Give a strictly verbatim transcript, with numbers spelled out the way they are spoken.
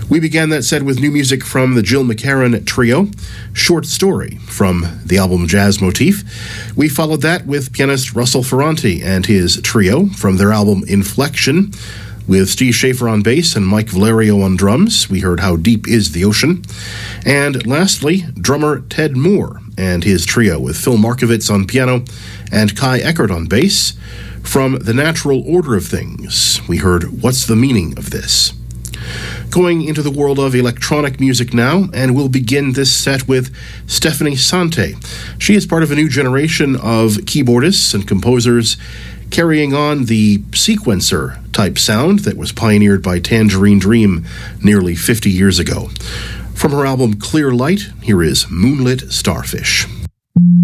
We began that set with new music from the Jill McCarran Trio, Short Story, from the album Jazz Motif. We followed that with pianist Russell Ferranti and his trio from their album Inflection, with Steve Schaefer on bass and Mike Valerio on drums. We heard How Deep Is the Ocean. And lastly, drummer Ted Moore and his trio with Phil Markovitz on piano and Kai Eckert on bass. From The Natural Order of Things, we heard What's the Meaning of This? Going into the world of electronic music now, and we'll begin this set with Stephanie Sante. She is part of a new generation of keyboardists and composers carrying on the sequencer-type sound that was pioneered by Tangerine Dream nearly fifty years ago. From her album Clear Light, here is Moonlit Starfish.